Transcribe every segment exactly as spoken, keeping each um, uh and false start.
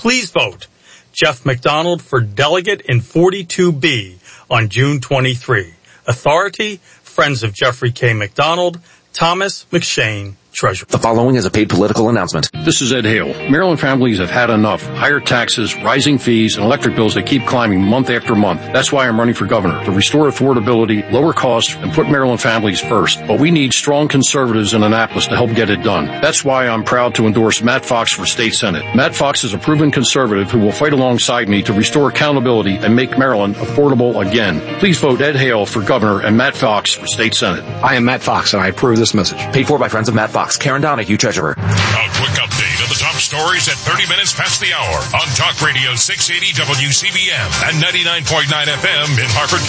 Please vote Jeff McDonald for delegate in forty-two B on June twenty-third. Authority, Friends of Jeffrey K. McDonald, Thomas McShane, Treasurer. The following is a paid political announcement. This is Ed Hale. Maryland families have had enough. Higher taxes, rising fees, and electric bills that keep climbing month after month. That's why I'm running for governor, to restore affordability, lower costs, and put Maryland families first. But we need strong conservatives in Annapolis to help get it done. That's why I'm proud to endorse Matt Fox for state senate. Matt Fox is a proven conservative who will fight alongside me to restore accountability and make Maryland affordable again. Please vote Ed Hale for governor and Matt Fox for state senate. I am Matt Fox, and I approve this message. Paid for by Friends of Matt Fox. Karen Donahue, Treasurer. A quick update of the top stories at thirty minutes past the hour on Talk Radio six eighty W C B M and ninety-nine point nine F M in Harford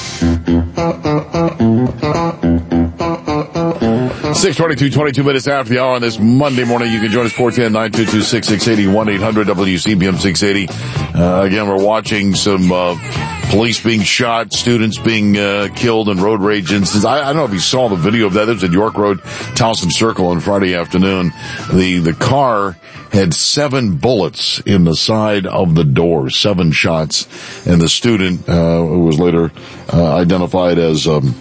County. six twenty-two, twenty-two minutes after the hour on this Monday morning. You can join us four one zero, nine two two, six six eight zero, one eight hundred W C B M six eighty. Uh, again, we're watching some uh, police being shot, students being uh, killed, and road rage incidents. I, I don't know if you saw the video of that. It was at York Road, Towson Circle on Friday afternoon. The the car had seven bullets in the side of the door, seven shots, and the student, uh, who was later uh, identified as um,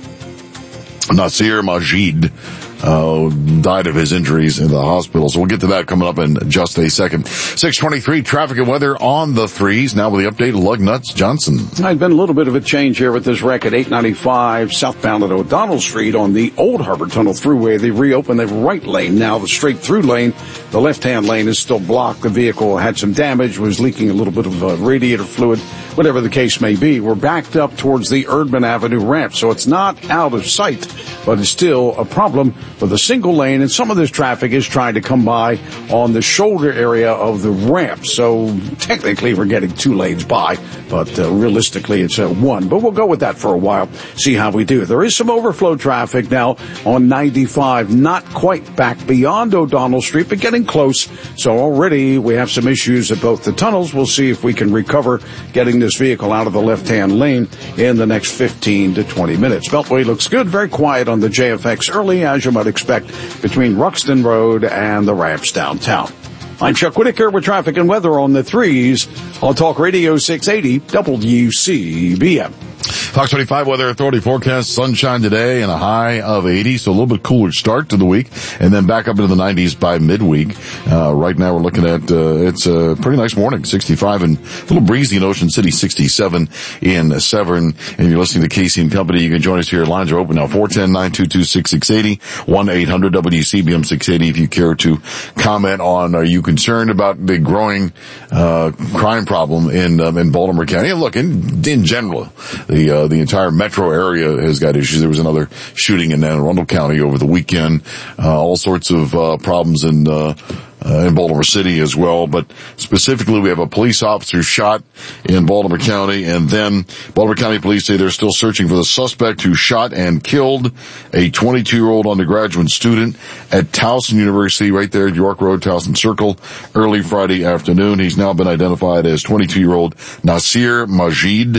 Nasir Majid, Uh, died of his injuries in the hospital. So we'll get to that coming up in just a second. six twenty-three, traffic and weather on the threes. Now with the update, Lug Nuts Johnson. I've been a little bit of a change here with this wreck at eight ninety-five southbound at O'Donnell Street on the Old Harbor Tunnel Thruway. They reopened the right lane. Now the straight through lane, the left-hand lane is still blocked. The vehicle had some damage, was leaking a little bit of uh, radiator fluid, whatever the case may be. We're backed up towards the Erdman Avenue ramp, so it's not out of sight, but it's still a problem with a single lane, and some of this traffic is trying to come by on the shoulder area of the ramp. So technically we're getting two lanes by, but uh, realistically it's uh, one. But we'll go with that for a while, see how we do. There is some overflow traffic now on ninety-five, not quite back beyond O'Donnell Street, but getting close. So already we have some issues at both the tunnels. We'll see if we can recover getting this vehicle out of the left-hand lane in the next fifteen to twenty minutes. Beltway looks good, very quiet on the J F X early, as you might expect, between Ruxton Road and the ramps downtown. I'm Chuck Whitaker with traffic and weather on the threes on Talk Radio six eighty W C B M. Fox twenty-five Weather Authority forecast sunshine today and a high of eighty, so a little bit cooler start to the week, and then back up into the nineties by midweek. Uh, right now we're looking at, uh, it's a pretty nice morning, sixty-five, and a little breezy in Ocean City, sixty-seven in Severn. And you're listening to Casey and Company. You can join us here. Lines are open now, four one zero, nine two two, six six eight zero, one eight hundred W C B M six eighty if you care to comment on, are you concerned about the growing, uh, crime problem in, um, in Baltimore County? And look, in, in general, the, uh, the entire metro area has got issues. There was another shooting in Anne Arundel County over the weekend. Uh, all sorts of, uh, problems in, uh, Uh, in Baltimore City as well, but specifically we have a police officer shot in Baltimore County, and then Baltimore County Police say they're still searching for the suspect who shot and killed a twenty-two-year-old undergraduate student at Towson University right there at York Road, Towson Circle, early Friday afternoon. He's now been identified as twenty-two-year-old Nasir Majid,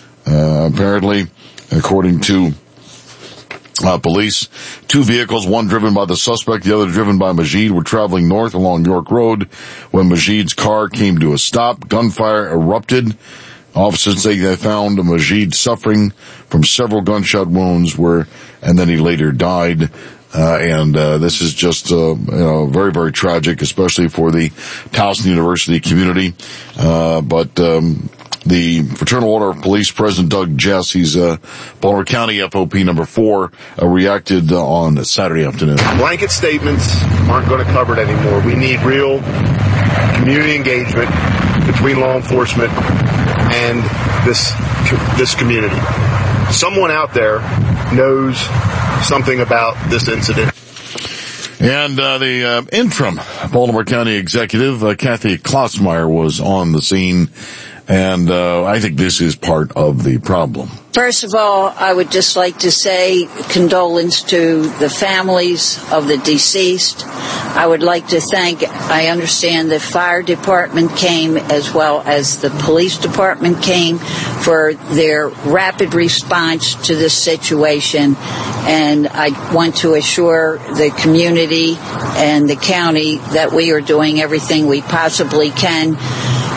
uh, apparently, according to Uh, police. Two vehicles, one driven by the suspect, the other driven by Majid, were traveling north along York Road when Majid's car came to a stop. Gunfire erupted. Officers say they found Majid suffering from several gunshot wounds where, and then he later died. Uh, and, uh, this is just, uh, you know, very, very tragic, especially for the Towson University community. Uh, but, um, the Fraternal Order of Police President Doug Jess, he's uh, Baltimore County F O P number four, uh, reacted uh, on Saturday afternoon. Blanket statements aren't going to cover it anymore. We need real community engagement between law enforcement and this this community. Someone out there knows something about this incident. And uh, the uh, interim Baltimore County executive, uh, Kathy Klotzmeyer, was on the scene. And uh, I think this is part of the problem. First of all, I would just like to say condolence to the families of the deceased. I would like to thank, I understand the fire department came as well as the police department came for their rapid response to this situation. And I want to assure the community and the county that we are doing everything we possibly can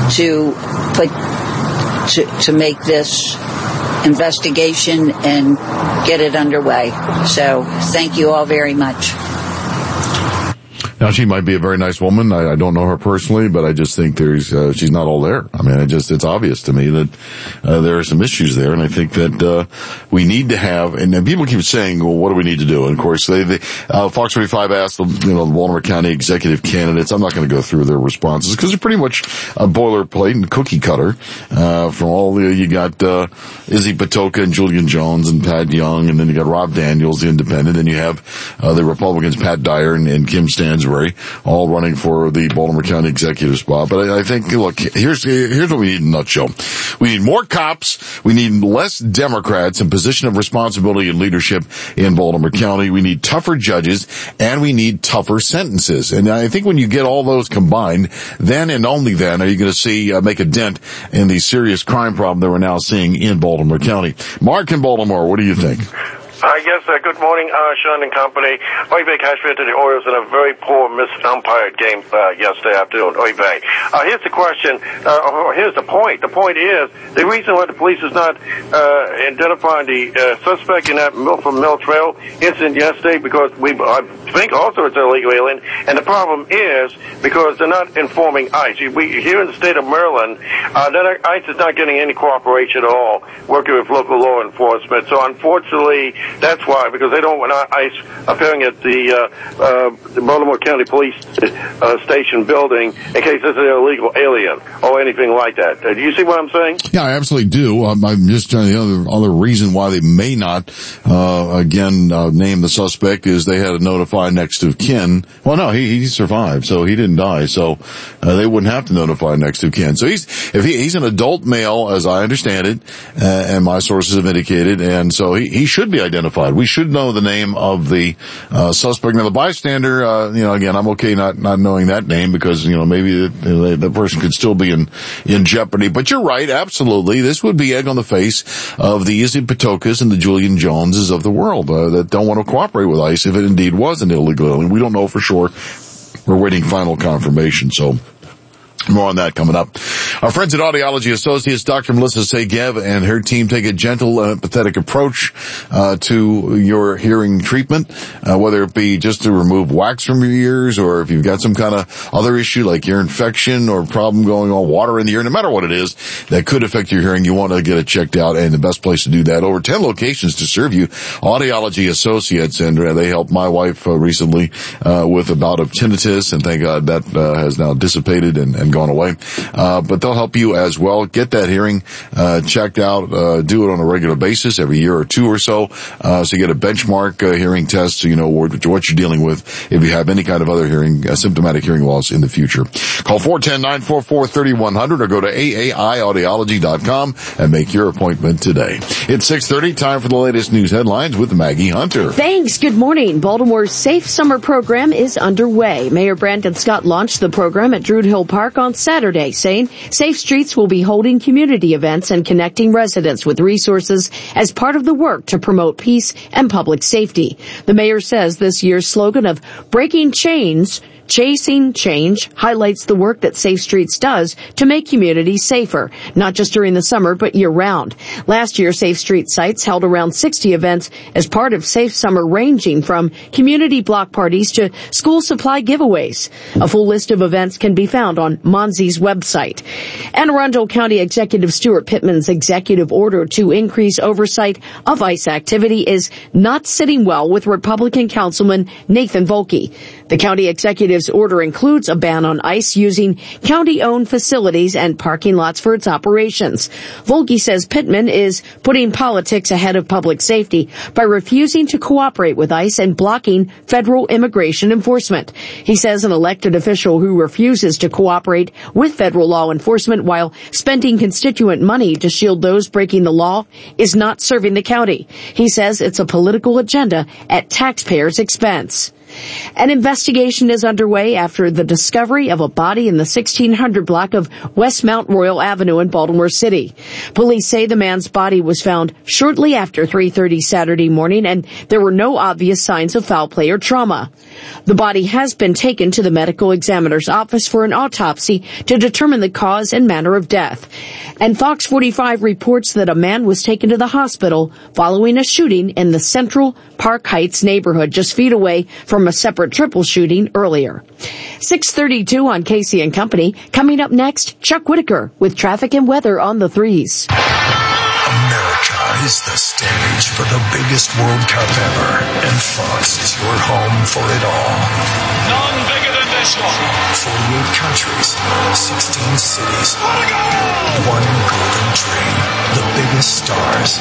to put to, to make this investigation and get it underway. So thank you all very much. Now, she might be a very nice woman. I, I don't know her personally, but I just think there's, uh, she's not all there. I mean, it just, it's obvious to me that, uh, there are some issues there. And I think that, uh, we need to have, and, and people keep saying, well, what do we need to do? And of course, they, they uh, Fox thirty-five asked the, you know, the Baltimore County executive candidates. I'm not going to go through their responses because they're pretty much a boilerplate and cookie cutter, uh, from all the, you got, uh, Izzy Patoka and Julian Jones and Pat Young, and then you got Rob Daniels, the independent, and you have, uh, the Republicans, Pat Dyer and, and Kim Stansbury, all running for the Baltimore County executive spot. But I, I think, look, here's here's what we need in a nutshell. We need more cops. We need less Democrats in position of responsibility and leadership in Baltimore County. We need tougher judges, and we need tougher sentences. And I think when you get all those combined, then and only then are you going to see uh, make a dent in the serious crime problem that we're now seeing in Baltimore County. Mark in Baltimore, what do you think? I guess, uh, good morning, uh, Sean and company. Oy vey Cashmere to the Orioles in a very poor mis-umpired game, uh, yesterday afternoon. Oy vey. Uh, here's the question, uh, or here's the point. The point is, the reason why the police is not, uh, identifying the, uh, suspect in that Milford Mill Trail incident yesterday, because we, I think also it's an illegal alien, and the problem is, because they're not informing ICE. We, here in the state of Maryland, uh, ICE is not getting any cooperation at all, working with local law enforcement. So unfortunately, that's why, because they don't want ICE appearing at the, uh, uh, the Baltimore County Police uh, Station building in case this is an illegal alien or anything like that. Uh, do you see what I'm saying? Yeah, I absolutely do. Um, I'm just trying the other, other reason why they may not, uh, again, uh, name the suspect is they had to notify next of kin. Well, no, he, he survived, so he didn't die, so, uh, they wouldn't have to notify next of kin. So he's, if he, he's an adult male, as I understand it, uh, and my sources have indicated, and so he, he should be identified. We should know the name of the uh, suspect. Now, the bystander, uh, you know, again, I'm okay not not knowing that name because, you know, maybe the, the person could still be in in jeopardy. But you're right, absolutely. This would be egg on the face of the Izzy Patokas and the Julian Joneses of the world uh, that don't want to cooperate with ICE if it indeed was an illegal alien. We don't know for sure. We're waiting final confirmation, so more on that coming up. Our friends at Audiology Associates, Doctor Melissa Segev and her team take a gentle, uh, empathetic approach uh, to your hearing treatment, uh, whether it be just to remove wax from your ears or if you've got some kind of other issue like ear infection or problem going on, water in the ear, no matter what it is that could affect your hearing, you want to get it checked out, and the best place to do that, over ten locations to serve you, Audiology Associates, and uh, they helped my wife uh, recently uh, with a bout of tinnitus, and thank God that uh, has now dissipated and, and gone away. Uh, but they'll help you as well. Get that hearing uh, checked out. Uh, do it on a regular basis, every year or two or so, uh, so you get a benchmark uh, hearing test so you know what, what you're dealing with if you have any kind of other hearing, uh, symptomatic hearing loss in the future. Call four one zero, nine four four, three one zero zero or go to A A I audiology dot com and make your appointment today. It's six thirty, time for the latest news headlines with Maggie Hunter. Thanks. Good morning. Baltimore's Safe Summer program is underway. Mayor Brandon Scott launched the program at Druid Hill Park on Saturday, saying Safe Streets will be holding community events and connecting residents with resources as part of the work to promote peace and public safety. The mayor says this year's slogan of breaking chains, chasing change highlights the work that Safe Streets does to make communities safer, not just during the summer, but year-round. Last year, Safe Street sites held around sixty events as part of Safe Summer, ranging from community block parties to school supply giveaways. A full list of events can be found on Monzi's website. Anne Arundel County Executive Stuart Pittman's executive order to increase oversight of ICE activity is not sitting well with Republican Councilman Nathan Volke. The county executive's order includes a ban on ICE using county-owned facilities and parking lots for its operations. Volke says Pittman is putting politics ahead of public safety by refusing to cooperate with ICE and blocking federal immigration enforcement. He says an elected official who refuses to cooperate with federal law enforcement while spending constituent money to shield those breaking the law is not serving the county. He says it's a political agenda at taxpayers' expense. An investigation is underway after the discovery of a body in the sixteen hundred block of West Mount Royal Avenue in Baltimore City. Police say the man's body was found shortly after three thirty Saturday morning, and there were no obvious signs of foul play or trauma. The body has been taken to the medical examiner's office for an autopsy to determine the cause and manner of death. And Fox forty-five reports that a man was taken to the hospital following a shooting in the Central Park Heights neighborhood, just feet away from a separate triple shooting earlier. six thirty-two on Casey and Company. Coming up next, Chuck Whitaker with traffic and weather on the threes. America is the stage for the biggest World Cup ever, and Fox is your home for it all. None bigger than this one. forty-eight countries, sixteen cities, one golden dream. The biggest stars,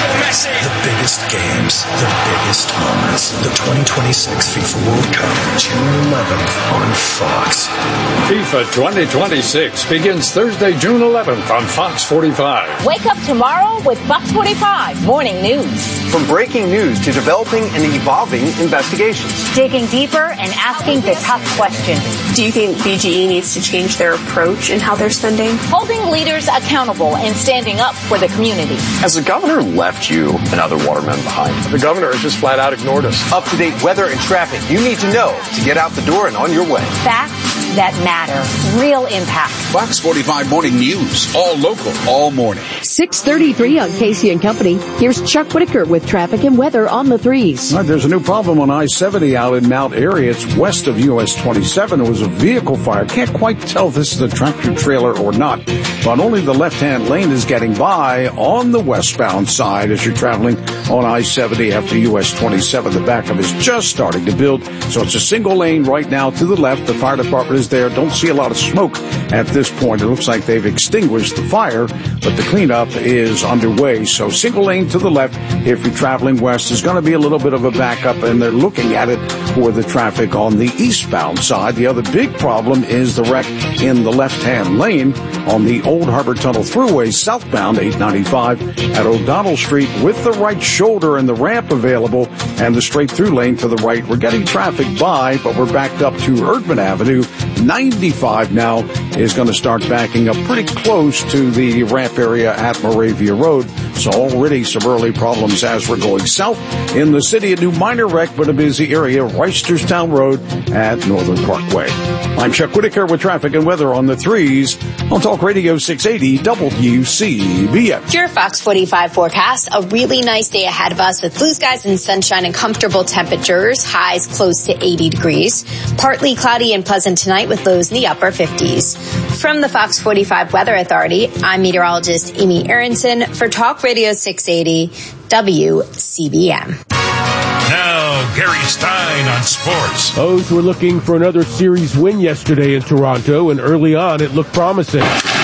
the biggest games, the biggest moments. The twenty twenty-six FIFA World Cup, June eleventh on Fox. FIFA twenty twenty-six begins Thursday, June eleventh on Fox forty-five. Wake up tomorrow with Fox forty-five Morning News. From breaking news to developing and evolving investigations. Digging deeper and asking the tough questions. Do you think B G E needs to change their approach in how they're spending? Holding leaders accountable and standing up for the community. Has the governor left you and other watermen behind? The governor has just flat out ignored us. Up-to-date weather and traffic you need to know to get out the door and on your way. Facts that matter. Real impact. Fox forty-five Morning News. All local, all morning. six thirty-three on Casey and Company. Here's Chuck Whitaker with traffic and weather on the threes. All right, there's a new problem on I seventy out in Mount Airy. It's west of U S twenty-seven. It was a vehicle fire. Can't quite tell if this is a tractor trailer or not, but only the left-hand lane is getting by on the westbound side as you're traveling on I seventy after U S twenty-seven. The backup is just starting to build, so it's a single lane right now to the left. The fire department is there. Don't see a lot of smoke at this point. It looks like they've extinguished the fire, but the cleanup is underway. So single lane to the left if you're traveling west is going to be a little bit of a backup, and they're looking at it for the traffic on the eastbound side. The other big problem is the wreck in the left-hand lane on the Old Harbor Tunnel Thruway southbound eight ninety-five at O'Donnell Street with the right shoulder and the ramp available and the straight-through lane to the right. We're getting traffic by, but we're backed up to Erdman Avenue. ninety-five now is going to start backing up pretty close to the ramp area at Moravia Road. So already some early problems as we're going south in the city. A new minor wreck, but a busy area, Reisterstown Road at Northern Parkway. I'm Chuck Whitaker with traffic and weather on the threes on Talk Radio six eighty W C B M. Your Fox forty-five forecast. A really nice day ahead of us with blue skies and sunshine and comfortable temperatures. Highs close to eighty degrees. Partly cloudy and pleasant tonight with lows in the upper fifties. From the Fox forty-five Weather Authority, I'm meteorologist Amy Aronson for Talk Radio six eighty W C B M. Now, Gary Stein on sports. O's were looking for another series win yesterday in Toronto, and early on it looked promising.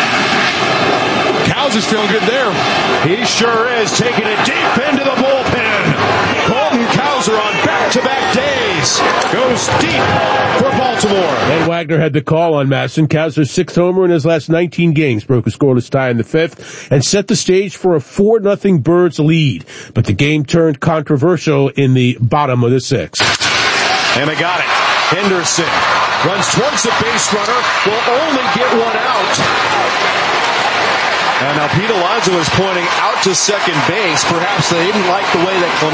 Cows is feeling good there. He sure is, taking it deep into the bullpen. Colton Cowser on back-to-back days goes deep for Baltimore. And Wagner had the call on Masson. Cowser's sixth homer in his last nineteen games broke a scoreless tie in the fifth and set the stage for a four nothing Birds lead. But the game turned controversial in the bottom of the sixth. And they got it. Henderson runs towards the base runner, will only get one out. And now Pete Alonso is pointing out to second base. Perhaps they didn't like the way that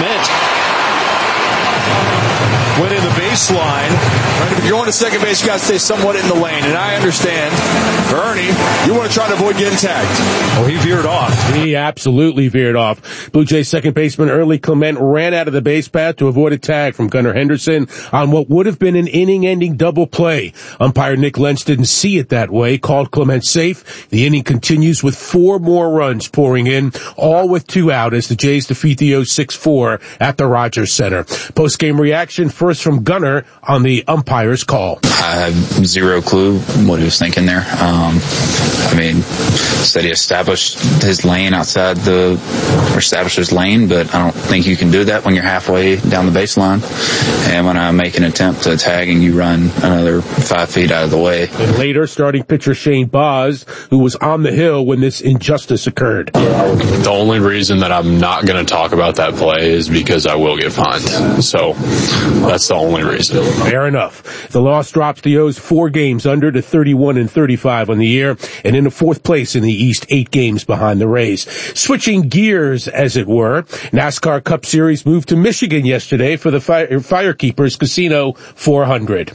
Clement went in the baseline. Right, if you're going to second base, you got to stay somewhat in the lane. And I understand, Ernie, you want to try to avoid getting tagged. Oh, he veered off. He absolutely veered off. Blue Jays second baseman Early Clement ran out of the base path to avoid a tag from Gunnar Henderson on what would have been an inning-ending double play. Umpire Nick Lentz didn't see it that way, called Clement safe. The inning continues with four more runs pouring in, all with two out as the Jays defeat the O's six four at the Rogers Center. Post-game reaction first from Gunnar on the umpire's call. I have zero clue what he was thinking there. Um, I mean, said he established his lane outside the, or established his lane, but I don't think you can do that when you're halfway down the baseline. And when I make an attempt to tag and you run another five feet out of the way. And later, starting pitcher Shane Baz, who was on the hill when this injustice occurred. The only reason that I'm not going to talk about that play is because I will get fined. So that's the only reason. Fair enough. The loss drops the O's four games under to thirty-one and thirty-five on the year, and in the fourth place in the East, eight games behind the Rays. Switching gears, as it were, NASCAR Cup Series moved to Michigan yesterday for the Fire, Firekeepers Casino four hundred.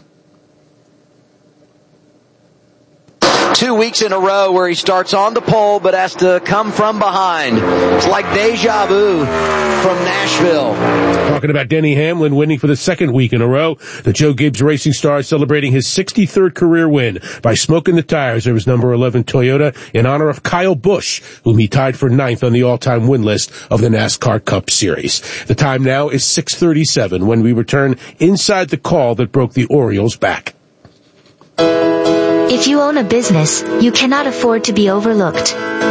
Two weeks in a row where he starts on the pole but has to come from behind. It's like deja vu from Nashville. Talking about Denny Hamlin winning for the second week in a row. The Joe Gibbs Racing Star celebrating his sixty-third career win by smoking the tires of his number eleven Toyota in honor of Kyle Busch, whom he tied for ninth on the all-time win list of the NASCAR Cup Series. The time now is six thirty-seven when we return inside the call that broke the Orioles' back. If you own a business, you cannot afford to be overlooked.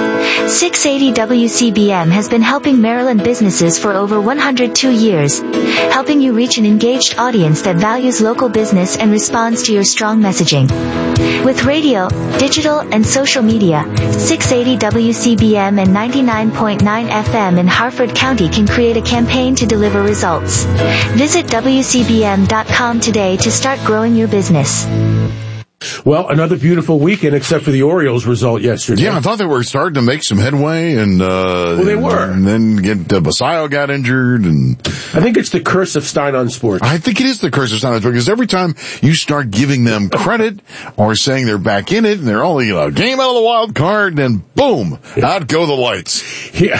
six eighty W C B M has been helping Maryland businesses for over one hundred two years, helping you reach an engaged audience that values local business and responds to your strong messaging. With radio, digital, and social media, six eighty W C B M and ninety-nine point nine F M in Harford County can create a campaign to deliver results. Visit W C B M dot com today to start growing your business. Well, another beautiful weekend except for the Orioles result yesterday. Yeah, I thought they were starting to make some headway, and uh, well, they were. And then get uh, Basayo got injured, and I think it's the curse of Stein on Sports. I think it is the curse of Stein on Sports because every time you start giving them credit or saying they're back in it and they're only a game out of the wild card, then boom, yeah. out go the lights. Yeah.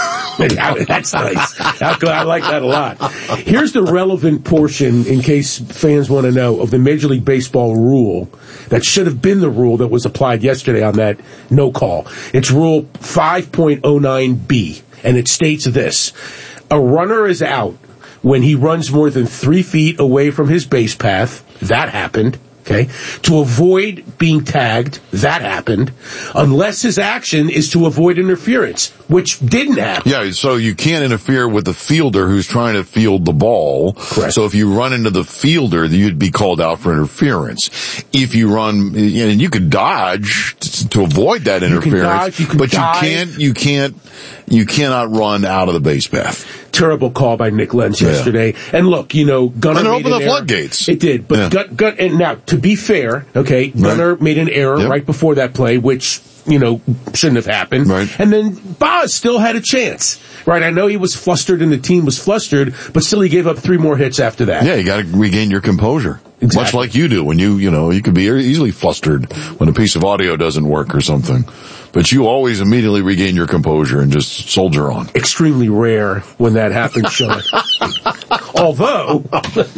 That's nice. I like that a lot. Here's the relevant portion, in case fans want to know, of the Major League Baseball rule that should have been the rule that was applied yesterday on that no call. It's Rule five point oh nine B, and it states this. A runner is out when he runs more than three feet away from his base path. That happened. Okay, to avoid being tagged, that happened, unless his action is to avoid interference, which didn't happen. Yeah, so you can't interfere with the fielder who's trying to field the ball. Correct. So if you run into the fielder, you'd be called out for interference. If you run, and you could dodge to avoid that interference, you can dodge, you can but dive. you can't, you can't, you cannot run out of the base path. Terrible call by Nick Lentz yeah. yesterday. And look, you know, Gunnar and it made opened an the error. floodgates. It did, but yeah. Gun, Gun, and now to be fair, okay, Gunnar right. made an error yep. right before that play, which you know shouldn't have happened. Right. And then Baz still had a chance. Right, I know he was flustered and the team was flustered, but still he gave up three more hits after that. Yeah, you got to regain your composure. Exactly. Much like you do when you, you know, you could be easily flustered when a piece of audio doesn't work or something. But you always immediately regain your composure and just soldier on. Extremely rare when that happens, Sean. Although,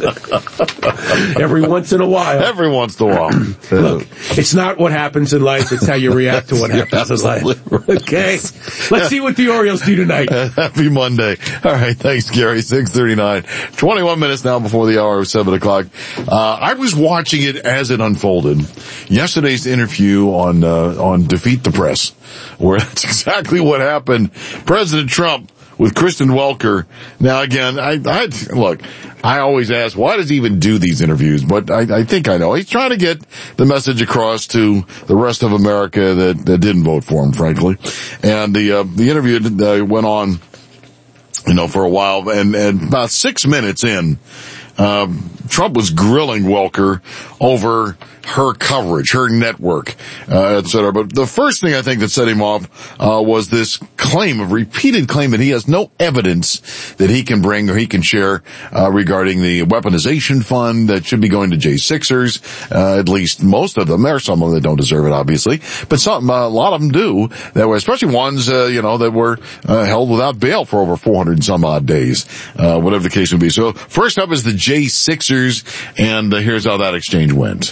every once in a while. Every once in a while. Look, it's not what happens in life, it's how you react to what happens in life. Okay? Let's yeah. see what the Orioles do tonight. Happy Monday. All right, thanks, Gary. six thirty-nine. twenty-one minutes now before the hour of seven o'clock. Uh, I was watching it as it unfolded. Yesterday's interview on, uh, on Defeat the Press, where that's exactly what happened. President Trump with Kristen Welker. Now again, I, I, look, I always ask, why does he even do these interviews? But I, I think I know. He's trying to get the message across to the rest of America that, that didn't vote for him, frankly. And the, uh, the interview uh, went on, you know, for a while, and, and about six minutes in, Uh, Trump was grilling Welker over her coverage, her network, uh, et cetera. But the first thing I think that set him off uh, was this claim, of repeated claim that he has no evidence that he can bring or he can share uh, regarding the weaponization fund that should be going to J sixers. Uh, at least most of them. There are some of them that don't deserve it, obviously, but some, uh, a lot of them do. That were, especially ones, uh, you know, that were uh, held without bail for over four hundred and some odd days, uh, whatever the case would be. So first up is the J sixers, and uh, here's how that exchange went.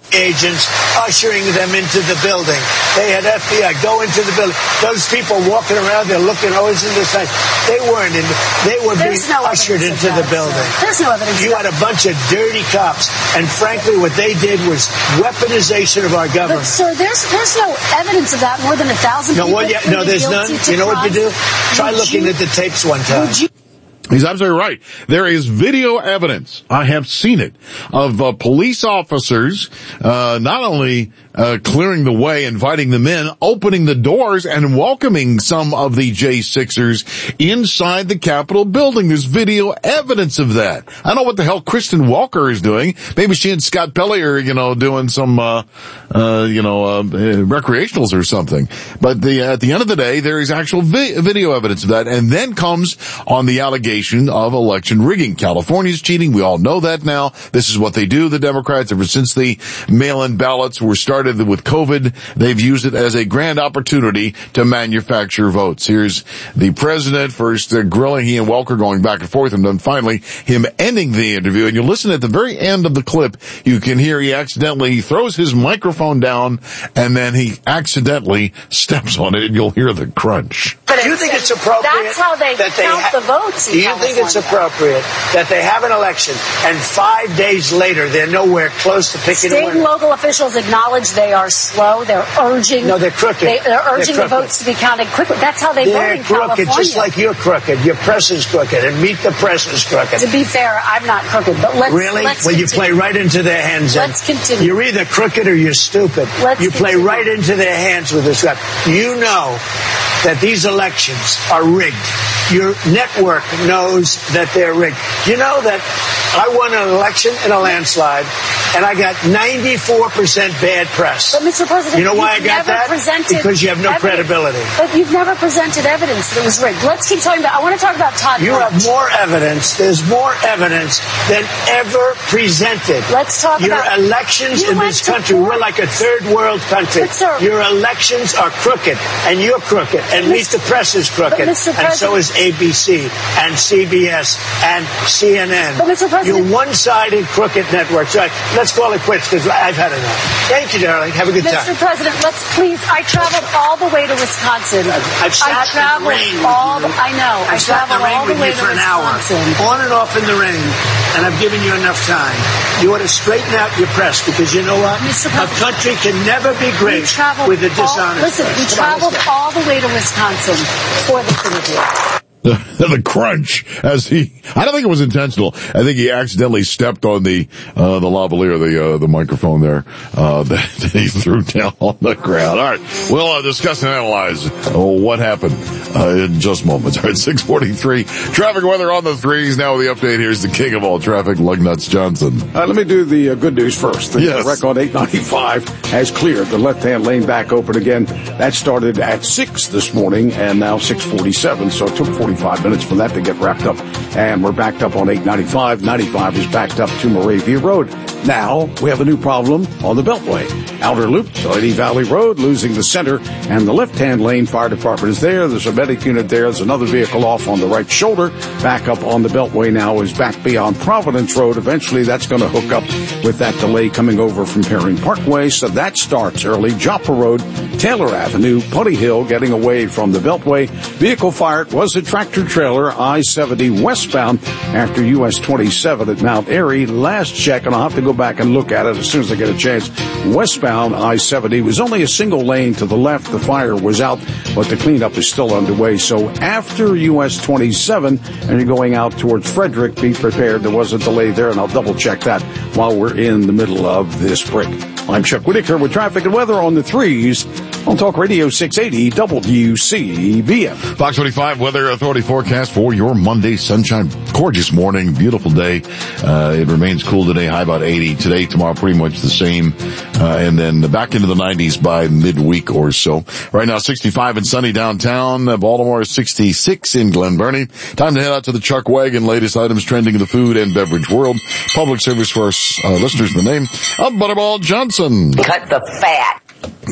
agents ushering them into the building. They had F B I go into the building. Those people walking around, they're looking always in the side. They weren't in. They were There's being no ushered into that, the building. Sir. There's no evidence. You had a bunch of dirty cops, and frankly, what they did was weaponization of our government. But sir, there's there's no evidence of that. More than a thousand no, people. Well, yeah, no, there's none. You know what you do? Try would looking you, at the tapes one time. Would you? He's absolutely right. There is video evidence, I have seen it, of uh, police officers uh not only uh clearing the way, inviting them in, opening the doors, and welcoming some of the J sixers inside the Capitol building. There's video evidence of that. I don't know what the hell Kristen Walker is doing. Maybe she and Scott Pelley are, you know, doing some, uh uh you know, uh, recreationals or something. But the at the end of the day, there is actual vi- video evidence of that. And then comes on the allegation of election rigging. California's cheating. We all know that now. This is what they do, the Democrats, ever since the mail-in ballots were started with COVID. They've used it as a grand opportunity to manufacture votes. Here's the president first uh, grilling he and Welker, going back and forth, and then finally him ending the interview. And you listen at the very end of the clip, you can hear he accidentally throws his microphone down, and then he accidentally steps on it, and you'll hear the crunch. But do you think it's appropriate? That's how they that they count ha- the votes. Do you California. think it's appropriate that they have an election and five days later they're nowhere close to picking State a winner? and local officials acknowledge they are slow. They're urging. No, they're crooked. They, they're urging they're the votes to be counted quickly. That's how they they're vote in crooked, California. just like you're crooked. Your press is crooked, and Meet the Press is crooked. To be fair, I'm not crooked, but let's really. Let's well, continue. you play right into their hands. Let's continue. You're either crooked or you're stupid. Let's you play continue. right into their hands with this stuff. You know that these elections are rigged. Your network knows that they're rigged. You know that I won an election in a landslide, and I got ninety-four percent bad press. But, Mister President, you know why I got that? Because you have no evidence. credibility. But you've never presented evidence that it was rigged. Let's keep talking about. I want to talk about Todd. You Blanche. have more evidence. There's more evidence than ever presented. Let's talk Your about your elections in this country. We're like a third world country. But, sir, your elections are crooked, and you're crooked, and Meet the Press is crooked, and so is A B C and C B S and C N N. But, Mister President, you're one-sided crooked networks. Right, let's call it quits because I've had enough. Thank you, darling. Have a good Mister time. Mister President, let's please. I traveled all the way to Wisconsin. I've sat I traveled in the rain all. with you. The, I know. I've I sat in traveled the rain all the with way you to for an hour, Wisconsin. on and off in the rain, and I've given you enough time. You ought to straighten out your press because you know what? Mister A country can never be great with a dishonest Listen, press. we Come traveled on, all the way to Wisconsin for this interview. The, the crunch as he, I don't think it was intentional. I think he accidentally stepped on the, uh, the lavalier, the, uh, the microphone there, uh, that he threw down on the ground. All right. We'll uh, discuss and analyze uh, what happened, uh, in just moments. All right. six forty-three. Traffic weather on the threes. Now with the update, here's the king of all traffic, Lugnuts Johnson. Uh, let me do the uh, good news first. The yes. wreck on eight ninety-five has cleared. The left-hand lane back open again. That started at six this morning and now six forty-seven. So it took forty-five minutes for that to get wrapped up. And we're backed up on eight ninety-five. ninety-five is backed up to Moravia Road. Now we have a new problem on the Beltway. Outer Loop, Delaney Valley Road, losing the center and the left-hand lane. Fire department is there. There's a medic unit there. There's another vehicle off on the right shoulder. Back up on the Beltway now is back beyond Providence Road. Eventually that's going to hook up with that delay coming over from Perrin Parkway. So that starts early. Joppa Road, Taylor Avenue, Putty Hill getting away from the Beltway. Vehicle fire was a tractor trailer I seventy westbound after U S twenty-seven at Mount Airy. Last check, and I'll have to go back and look at it as soon as I get a chance. Westbound I seventy was only a single lane to the left. The fire was out, but the cleanup is still underway. So after U S twenty-seven and you're going out towards Frederick, be prepared. There was a delay there, and I'll double check that while we're in the middle of this break. I'm Chuck Whitaker with traffic and weather on the threes on Talk Radio six eighty W C B M. Fox twenty-five Weather Authority forecast for your Monday sunshine. Gorgeous morning, beautiful day. Uh, it remains cool today, high about eighty. Today, tomorrow, pretty much the same. Uh, and then back into the nineties by midweek or so. Right now, sixty-five and sunny downtown. Uh, Baltimore, sixty-six in Glen Burnie. Time to head out to the Chuck Wagon. Latest items trending in the food and beverage world. Public service for our uh, listeners in the name of Butterball Johnson. Cut the fat.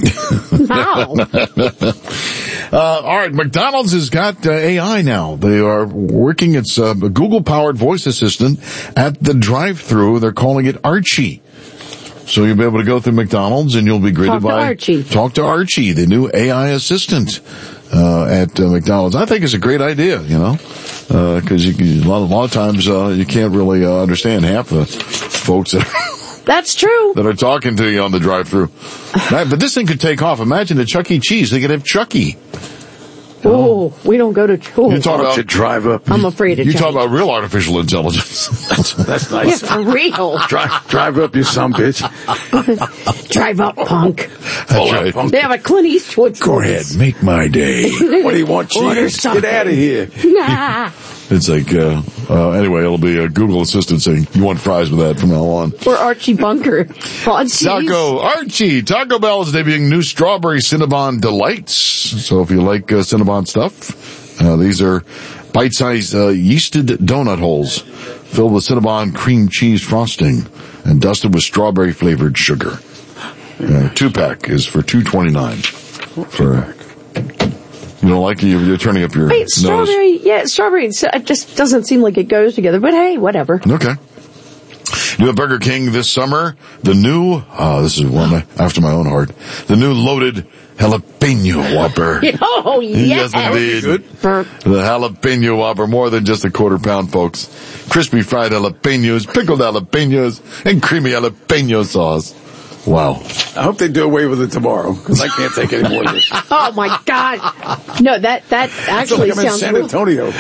Wow. uh, all right. McDonald's has got uh, A I now. They are working its uh, Google-powered voice assistant at the drive-thru. They're calling it Archie. So you'll be able to go through McDonald's and you'll be greeted Talk to by Archie. Talk to Archie, the new A I assistant uh, at uh, McDonald's. I think it's a great idea, you know, because uh, you, a lot, a lot of times uh, you can't really uh, understand half the folks that. That's true. That are talking to you on the drive-thru. But this thing could take off. Imagine a Chuck E. Cheese. They could have Chucky. Oh, we don't go to. Oh. You talk about to drive up. I'm afraid of. You Chucky. talk about real artificial intelligence. That's nice. Yeah, for real. drive, drive up, you son bitch. Drive up, punk. That's right. Punk. They have a Clint Eastwood. Go ahead, make my day. What do you want, cheese? Get out of here. Nah. It's like, uh, uh, anyway, it'll be a Google Assistant saying, you want fries with that from now on. Or Archie Bunker. Oh, Taco, Archie, Taco Bell is debuting new strawberry Cinnabon Delights. So if you like uh, Cinnabon stuff, uh, these are bite-sized uh, yeasted donut holes filled with Cinnabon cream cheese frosting and dusted with strawberry-flavored sugar. Uh, two-pack is for two twenty-nine. For You don't like it? You're, you're turning up your Wait, nose. strawberry, yeah, strawberry, it just doesn't seem like it goes together, but hey, whatever. Okay. New at Burger King this summer, the new, oh, this is one after my own heart, the new loaded jalapeno Whopper. Oh, yes. Yes, indeed. Good. The jalapeno Whopper, more than just a quarter pound, folks. Crispy fried jalapenos, pickled jalapenos, and creamy jalapeno sauce. Wow. I hope they do away with it tomorrow, because I can't take any more of this. Oh my God. No, that, that actually like I'm sounds in San Antonio.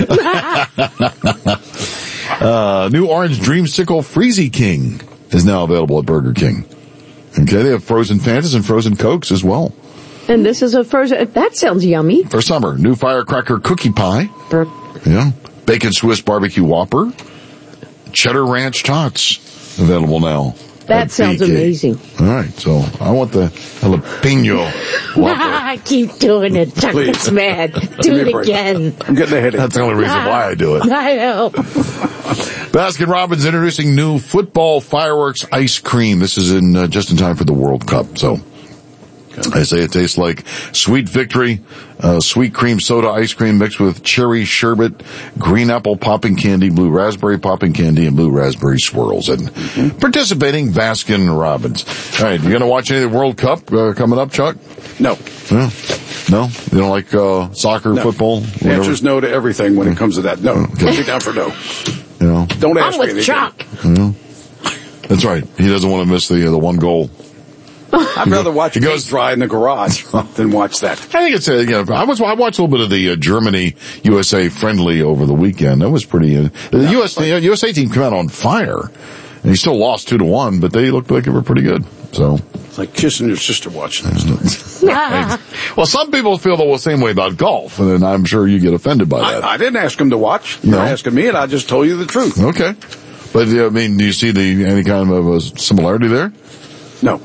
uh, new orange Dreamsicle Freezy King is now available at Burger King. Okay, they have frozen Fantas and frozen Cokes as well. And this is a frozen, that sounds yummy. For summer, new Firecracker Cookie Pie. For, yeah. Bacon Swiss Barbecue Whopper. Cheddar Ranch Tots available now. That sounds B K. Amazing. All right, so I want the jalapeno Whopper. I keep doing it. Chuck gets mad. Do it again. I'm getting a headache. That's the only reason why I do it. I know. Baskin Robbins introducing new football fireworks ice cream. This is in uh, just in time for the World Cup. So I say it tastes like Sweet Victory, uh, sweet cream soda ice cream mixed with cherry sherbet, green apple popping candy, blue raspberry popping candy, and blue raspberry swirls. And mm-hmm. participating Baskin Robbins. All right, you going to watch any of the World Cup uh, coming up, Chuck? No. Yeah. No? You don't like uh, soccer, no. football? The answer is no to everything when it comes to that. No. Okay. Put me down for no. You know? Don't ask I'm me with anything. Chuck. You know? That's right. He doesn't want to miss the uh, the one goal. I'd rather watch it goes dry in the garage than watch that. I think it's a, you know, I was, I watched a little bit of the uh, Germany U S A friendly over the weekend. That was pretty, uh, the yeah, U S, the U S A team came out on fire. And he still lost two to one, but they looked like they were pretty good. So. It's like kissing your sister watching this. Right. Well, some people feel the same way about golf, and I'm sure you get offended by that. I, I didn't ask him to watch. You're no. asking me, and I just told you the truth. Okay. But, I mean, do you see the, any kind of a similarity there? No.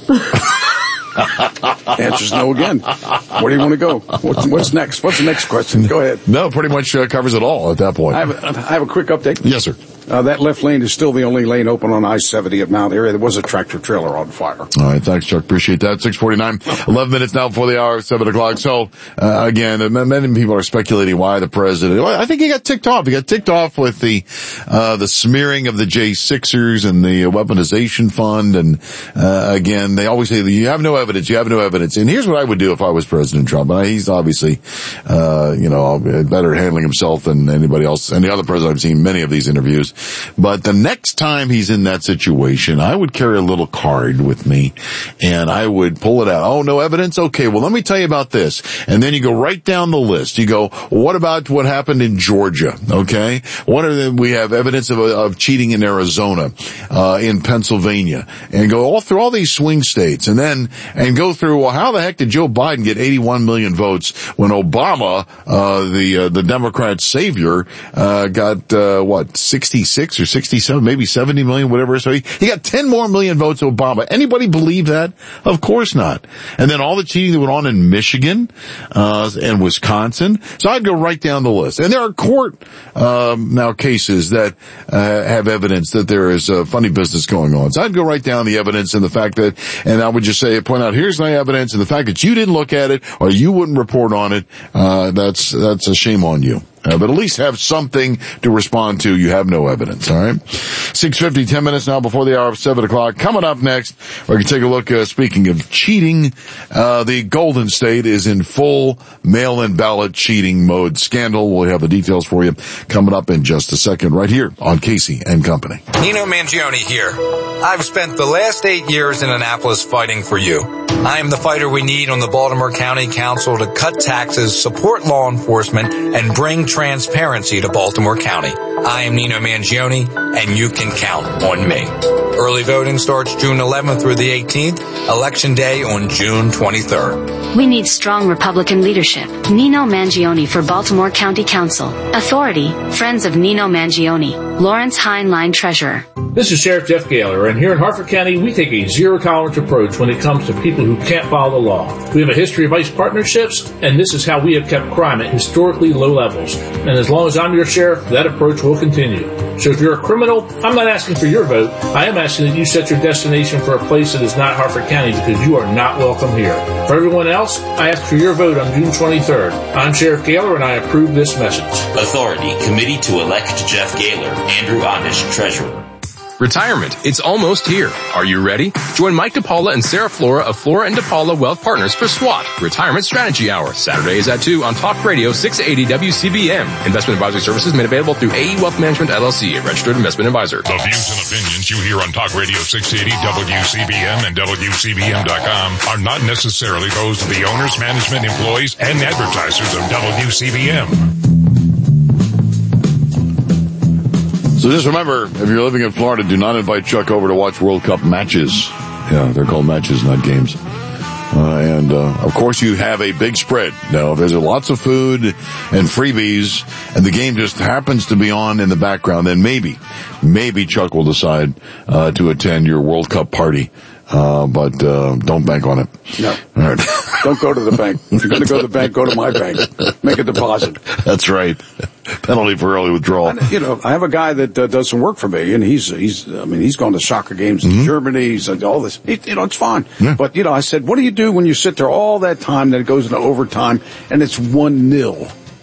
Answer's no again. Where do you want to go? What's, what's next? What's the next question? Go ahead. No, pretty much uh, covers it all at that point. I have a, I have a quick update. Yes, sir. Uh, that left lane is still the only lane open on I seventy at Mount Airy. There was a tractor trailer on fire. All right. Thanks, Chuck. Appreciate that. six forty-nine, eleven minutes now before the hour, seven o'clock. So, uh, again, many people are speculating why the president, well, I think he got ticked off. He got ticked off with the, uh, the smearing of the J sixers and the weaponization fund. And, uh, again, they always say, you have no evidence, you have no evidence. And here's what I would do if I was President Trump. And he's obviously, uh, you know, better at handling himself than anybody else, any other president. I've seen many of these interviews. But the next time he's in that situation, I would carry a little card with me and I would pull it out. Oh, no evidence? Okay, well, let me tell you about this. And then you go right down the list. You go, what about what happened in Georgia? Okay. What are the, we have evidence of, of cheating in Arizona, uh, in Pennsylvania, and go all through all these swing states and then, and go through, well, how the heck did Joe Biden get eighty-one million votes when Obama, uh, the, uh, the Democrat savior, uh, got, uh, what, sixty-six or sixty-seven, maybe seventy million, whatever. So he, he got ten more million votes than Obama. Anybody believe that? Of course not. And then all the cheating that went on in Michigan, uh, and Wisconsin. So I'd go right down the list. And there are court, um, now cases that, uh, have evidence that there is a funny business going on. So I'd go right down the evidence and the fact that, and I would just say, point out, here's my evidence, and the fact that you didn't look at it or you wouldn't report on it, uh, that's, that's a shame on you. Uh, but at least have something to respond to. You have no evidence, all right? six fifty, ten minutes now before the hour of seven o'clock. Coming up next, we're going to take a look, uh, speaking of cheating, uh, the Golden State is in full mail-in ballot cheating mode scandal. We'll have the details for you coming up in just a second right here on Casey and Company. Nino Mangione here. I've spent the last eight years in Annapolis fighting for you. I am the fighter we need on the Baltimore County Council to cut taxes, support law enforcement, and bring transparency to Baltimore County. I am Nino Mangione, and you can count on me. Early voting starts June eleventh through the eighteenth, Election Day on June twenty-third. We need strong Republican leadership. Nino Mangione for Baltimore County Council. Authority, Friends of Nino Mangione. Lawrence Heinlein, Treasurer. This is Sheriff Jeff Gaylor, and here in Harford County, we take a zero-tolerance approach when it comes to people who can't follow the law. We have a history of ICE partnerships, and this is how we have kept crime at historically low levels. And as long as I'm your sheriff, that approach will continue. So if you're a criminal, I'm not asking for your vote. I am asking that you set your destination for a place that is not Harford County, because you are not welcome here. For everyone else, I ask for your vote on June twenty-third. I'm Sheriff Gaylor, and I approve this message. Authority, Committee to elect Jeff Gaylor, Andrew Ondish, Treasurer. Retirement. It's almost here. Are you ready? Join Mike DePaula and Sarah Flora of Flora and DePaula Wealth Partners for SWAT, Retirement Strategy Hour. Saturdays at two on Talk Radio six eighty W C B M. Investment advisory services made available through A E Wealth Management L L C, a registered investment advisor. The views and opinions you hear on Talk Radio six eighty W C B M and W C B M dot com are not necessarily those of the owners, management, employees, and advertisers of W C B M. So just remember, if you're living in Florida, do not invite Chuck over to watch World Cup matches. Yeah, they're called matches, not games. Uh, and, uh, of course you have a big spread. Now, if there's lots of food and freebies and the game just happens to be on in the background, then maybe, maybe Chuck will decide, uh, to attend your World Cup party. Uh, but, uh, don't bank on it. No. All right. Don't go to the bank. If you're going to go to the bank, go to my bank. Make a deposit. That's right. Penalty for early withdrawal. And, you know, I have a guy that uh, does some work for me, and he's, he's, I mean, he's gone to soccer games in mm-hmm. Germany. He's uh, all this. He, you know, it's fine. Yeah. But, you know, I said, what do you do when you sit there all that time, then it goes into overtime, and it's one nil?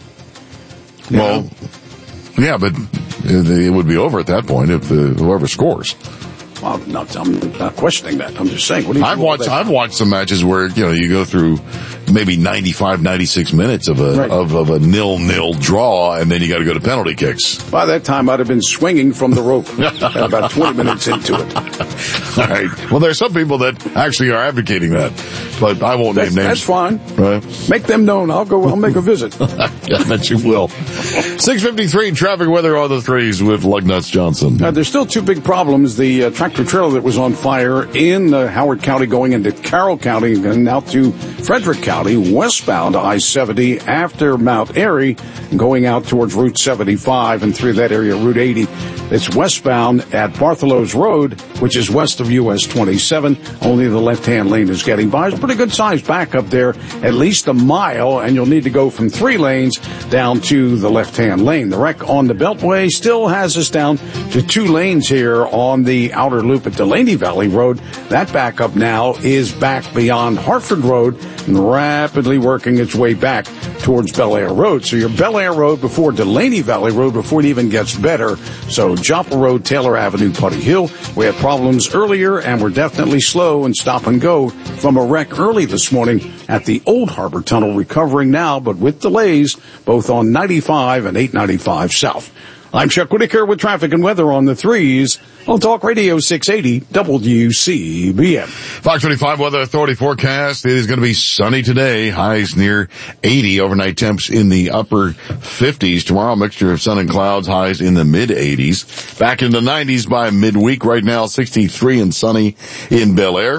Well, know? yeah, but it would be over at that point if the, whoever scores. Well, I'm not, I'm not questioning that. I'm just saying. What do you I've watched, I've watched some matches where, you know, you go through maybe ninety-five, ninety-six minutes of a, right. of, of a nil-nil draw, and then you got to go to penalty kicks. By that time, I'd have been swinging from the rope about twenty minutes into it. All right. Well, there's some people that actually are advocating that, but I won't that's, name names. That's fine. Right. Make them known. I'll go, I'll make a visit. Yeah, I bet you will. six fifty-three traffic weather on the threes with Lugnuts Johnson. Uh, there's still two big problems. The uh, tractor trailer that was on fire in uh, Howard County going into Carroll County and out to Frederick County, westbound I seventy after Mount Airy, going out towards Route seventy-five and through that area, Route eighty. It's westbound at Bartholow's Road, which is west of U S twenty-seven. Only the left-hand lane is getting by. It's a pretty good size backup there, at least a mile, and you'll need to go from three lanes down to the left-hand lane. The wreck on the Beltway still has us down to two lanes here on the outer loop at Delaney Valley Road. That backup now is back beyond Hartford Road and rapidly working its way back towards Bel Air Road. So you're Bel Air Road before Delaney Valley Road before it even gets better. So Joppa Road, Taylor Avenue, Putty Hill. We had problems earlier, and we're definitely slow and stop and go from a wreck early this morning at the Old Harbor Tunnel, recovering now, but with delays both on ninety-five and eight ninety-five South. I'm Chuck Whitaker with traffic and weather on the threes on Talk Radio six eighty W C B M. Fox twenty-five Weather Authority forecast. It is going to be sunny today. Highs near eighty. Overnight temps in the upper fifties. Tomorrow, a mixture of sun and clouds. Highs in the mid eighties. Back in the nineties by midweek. Right now, sixty-three and sunny in Bel Air.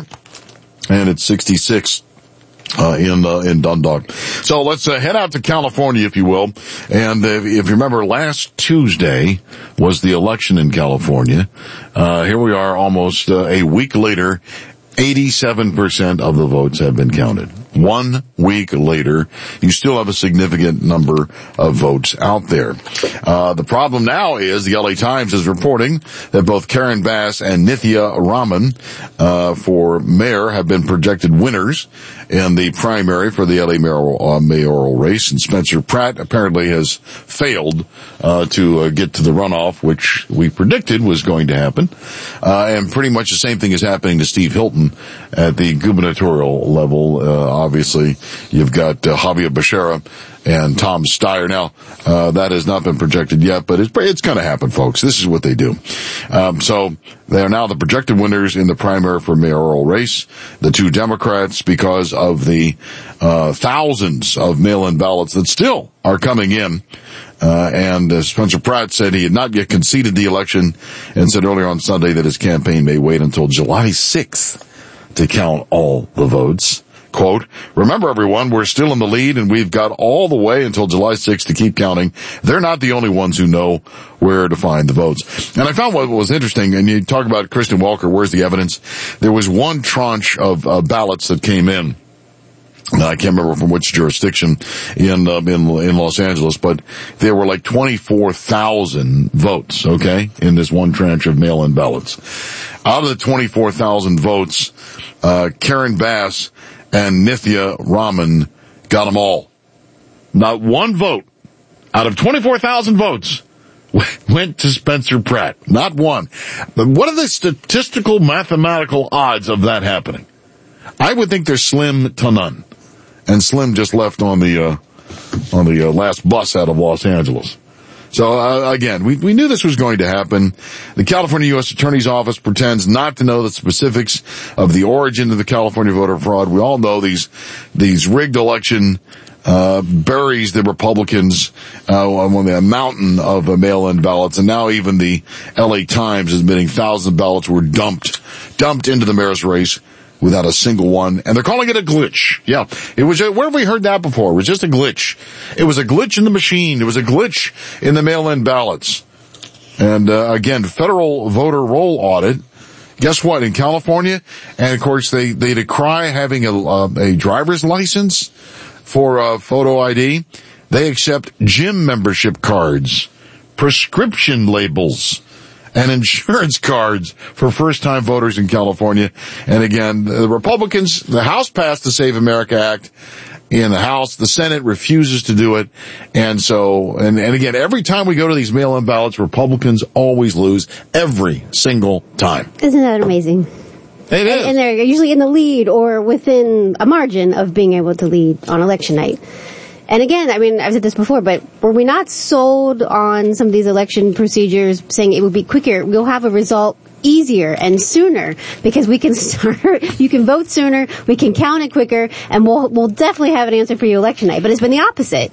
And it's sixty-six. Uh, in, uh, in Dundalk. So let's, uh, head out to California, if you will. And uh, if you remember, last Tuesday was the election in California. Uh, here we are almost uh, a week later. eighty-seven percent of the votes have been counted. One week later, you still have a significant number of votes out there. Uh, the problem now is the L A Times is reporting that both Karen Bass and Nithya Raman, uh, for mayor have been projected winners. in the primary for the L A mayoral, uh, mayoral race, and Spencer Pratt apparently has failed uh, to uh, get to the runoff, which we predicted was going to happen. Uh, and pretty much the same thing is happening to Steve Hilton at the gubernatorial level. Uh, obviously, you've got uh, Javier Becerra and Tom Steyer. Now, uh, that has not been projected yet, but it's, it's going to happen, folks. This is what they do. Um, so they are now the projected winners in the primary for mayoral race. The two Democrats, because of the uh, thousands of mail-in ballots that still are coming in. Uh, and uh, Spencer Pratt said he had not yet conceded the election and said earlier on Sunday that his campaign may wait until July sixth to count all the votes. Quote, remember everyone, we're still in the lead and we've got all the way until July sixth to keep counting. They're not the only ones who know where to find the votes. And I found what was interesting, and you talk about Kristen Welker, where's the evidence? There was one tranche of uh, ballots that came in. Now, I can't remember from which jurisdiction in, uh, in, in Los Angeles, but there were like twenty-four thousand votes, okay, in this one tranche of mail-in ballots. Out of the twenty-four thousand votes, uh, Karen Bass and Nithya Raman got them all. Not one vote out of twenty-four thousand votes went to Spencer Pratt. Not one. But what are the statistical mathematical odds of that happening? I would think they're slim to none. And Slim just left on the, uh, on the uh, last bus out of Los Angeles. So, uh, again, we, we knew this was going to happen. The California U S Attorney's Office pretends not to know the specifics of the origin of the California voter fraud. We all know these, these rigged election, uh, buries the Republicans, uh, on a mountain of uh, mail-in ballots. And now even the L A Times is admitting thousands of ballots were dumped, dumped into the mayor's race without a single one, and they're calling it a glitch. Yeah, it was, a, where have we heard that before? It was just a glitch. It was a glitch in the machine. It was a glitch in the mail-in ballots. And, uh, again, federal voter roll audit. Guess what? In California, and of course they, they decry having a, uh, a driver's license for, uh, photo I D. They accept gym membership cards, prescription labels, and insurance cards for first-time voters in California. And again, the Republicans, the House passed the Save America Act in the House. The Senate refuses to do it. And so, and, and again, every time we go to these mail-in ballots, Republicans always lose every single time. Isn't that amazing? It is. And, and they're usually in the lead or within a margin of being able to lead on election night. And again, I mean, I've said this before, but were we not sold on some of these election procedures saying it would be quicker, we'll have a result easier and sooner because we can start, you can vote sooner, we can count it quicker, and we'll, we'll definitely have an answer for you election night. But it's been the opposite.